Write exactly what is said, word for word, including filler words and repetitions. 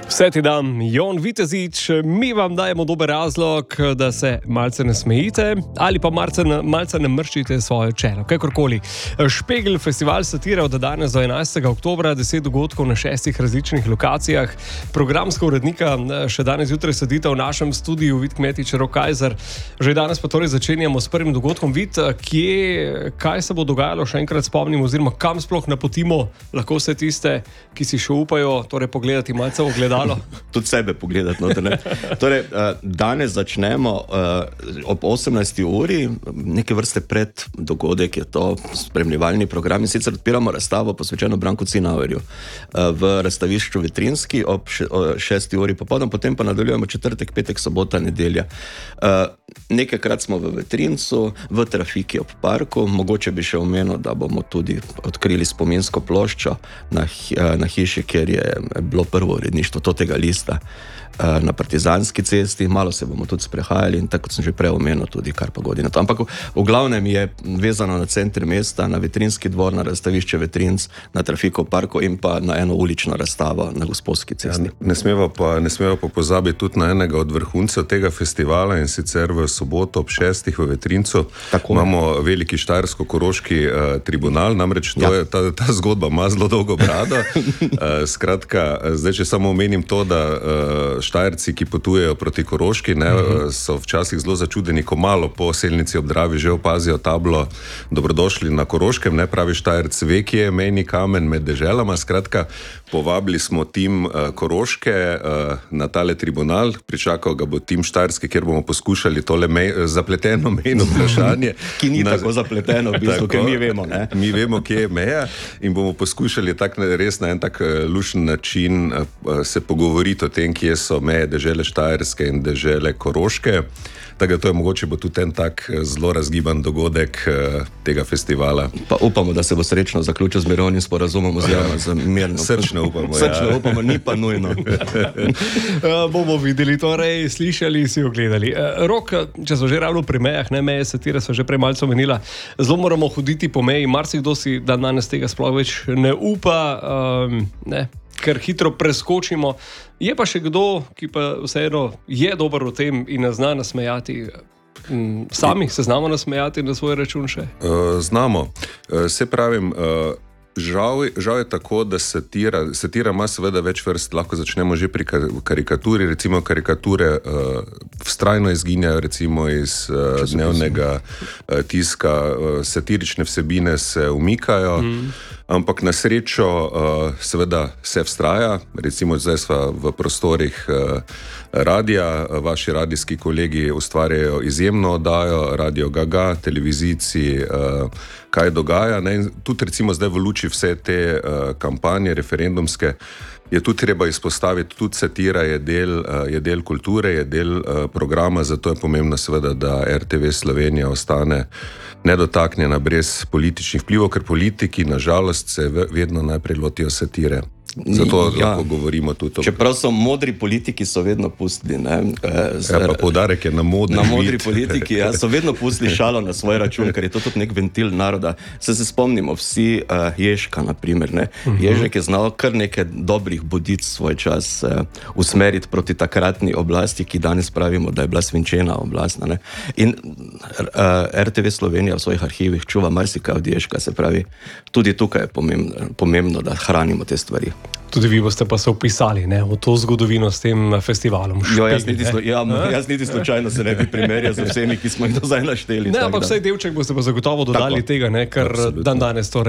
Vse ti dam, Jon Vitezič, mi vam dajemo dober razlog, da se malce ne smejite ali pa malce, malce ne mrščite svoje čelo, kakorkoli. Špegel festival satire od danes do enajstega oktobra, deset dogodkov na šestih različnih lokacijah. Programska urednika še danes jutraj sedita v našem studiu, Vid Kmetič, Rok Kajzer. Že danes pa torej začenjamo s prvim dogodkom. Vid, kje, kaj se bo dogajalo, še enkrat spomnimo, oziroma kam sploh napotimo lahko vse tiste, ki si še upajo torej pogledati malce v ogledalo. Tudi sebe pogledati. No, torej, danes začnemo ob osemnajsti uri, neke vrste pred dogodek je to spremljevalni program in sicer odpiramo razstavo posvečeno Branku Cinauerju v razstavišču Vetrinjski ob šesti uri popoldan, potem pa nadaljujemo četrtek, petek, sobota, nedelja. Nekajkrat smo v Vetrincu, v trafiki ob parku, mogoče bi še omenil, da bomo tudi odkrili spominsko ploščo na, na hiši, kjer je bilo prvo uredništvo tega lista na Partizanski cesti, malo se bomo tudi sprehajali in tako kot sem že prej omenil tudi kar pa godina. Ampak v, v glavnem je vezano na center mesta, na Vetrinjski dvor, na razstavišče Vetrinc, na trafiko parku in pa na eno ulično razstavo na Gosposki cesti. Ja, ne smemo pa, ne smemo pa pozabiti tudi na enega od vrhuncev tega festivala in sicer v soboto ob šestih v Vetrincu. Tako imamo veliki štajersko-koroški uh, tribunal, namreč to ja. je, ta, ta zgodba ima zelo dolgo brado. uh, skratka, zdaj če samo omenim to, da uh, Štajerci, ki potujejo proti Koroški, ne, uh-huh. so včasih zelo začudeni, ko malo po Selnici ob Dravi že opazijo tablo Dobrodošli na Koroškem, ne, pravi Štajerc ve, kje je mejni kamen med deželama. Skratka, povabili smo tim uh, Koroške uh, na tale tribunal, pričakal ga bo tim Štajerski, kjer bomo poskušali tole mej, zapleteno mejno vprašanje. Ki ni na, tako zapleteno, v bistvu, ker mi vemo, ne. Mi vemo, kje je meja in bomo poskušali tak, res na en tak lušen način uh, se pogovoriti o tem, kje so meje dežele Štajerske in dežele Koroške. Tako da to je mogoče bo tudi en tak zelo razgiban dogodek uh, tega festivala. Pa upamo, da se bo srečno zaključil z mirovnim sporazumom oziroma z mirno. Srčno upamo, ja. Srčno upamo, ni pa nujno. uh, bomo videli, torej slišali, si ogledali. Uh, Rok, če so že ravno pri mejah, ne, meje satire so že prej malce omenila, zelo moramo hoditi po meji, marsikdo si dan danes tega sploh več ne upa, um, ne, ker hitro preskočimo. Je pa še kdo, ki pa vseeno je dober v tem in ne zna nasmejati. Sami se znamo nasmejati na svoj račun še? Uh, znamo. Uh, se pravim, uh, žal, žal je tako, da satira, satira ima seveda več vrst, lahko začnemo že pri karikaturi, recimo karikature uh, vztrajno izginjajo recimo iz uh, dnevnega uh, tiska, uh, satirične vsebine se umikajo, mm. ampak na srečo uh, seveda se vztraja, recimo zdaj sva v prostorih uh, radija, vaši radijski kolegi ustvarjajo izjemno oddajo, Radio Gaga, televiziji, uh, kaj dogaja, ne? In tudi recimo zdaj v luči vse te uh, kampanje referendumske je tudi treba izpostaviti, tudi satira je del, uh, je del kulture, je del uh, programa, zato je pomembno seveda, da R T V Slovenija ostane nedotaknjena brez političnih vplivov, ker politiki nažalost se vedno najprej lotijo satire. Zato ja. lahko govorimo tudi o... Čeprav so modri politiki so vedno pustili, ne? Z, ja, pa poudarek je na modri. Na modri politiki, ja, so vedno pustili šalo na svoj račun, ker je to tudi nek ventil naroda. Se se spomnimo vsi uh, Ježka, na primer, ne? Uh-huh. Ježek je znal kar nekaj dobrih bodic svoj čas uh, usmeriti proti takratni oblasti, ki danes pravimo, da je bila svinčena oblast, ne? In uh, R T V Slovenija v svojih arhivih čuva marsikaj od Ježka, se pravi, tudi tukaj je pomembno, pomembno da hranimo te stvari. Tudi vi boste pa se upisali, ne, v to zgodovino s tem festivalom. Jo, jaz, niti slu, ja, jaz niti slučajno se ne bi primerjal z vsemi, ki smo jih do zdaj našteli. Ne, ampak vsaj delček boste pa zagotovo dodali tako, tega, ne, kar dan danes torej